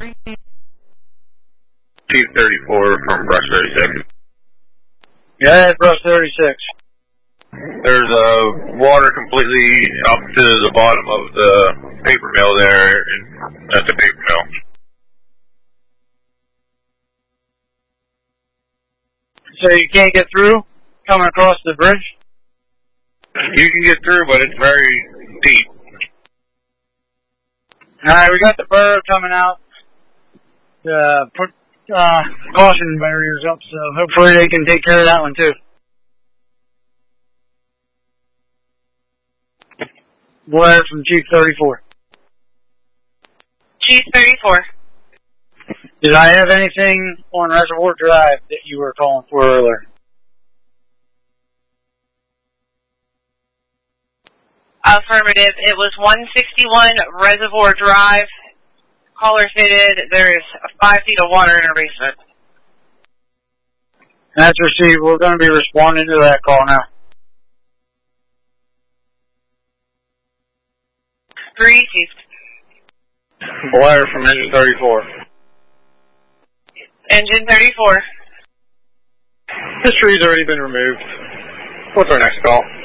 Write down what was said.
Chief 34 from Brush 36. Yeah, Brush 36. There's water completely up to the bottom of the paper mill there at the paper mill. So you can't get through coming across the bridge? You can get through, but it's very deep. Alright, we got the borough coming out. Put caution barriers up, so hopefully they can take care of that one too. Word from Chief 34. Chief 34. Did I have anything on Reservoir Drive that you were calling for earlier? Affirmative. It was 161 Reservoir Drive. Caller stated there is 5 feet of water in her basement. That's received. We're going to be responding to that call now. 3, Chief. Wire from engine 34. Engine 34. This tree's already been removed. What's our next call?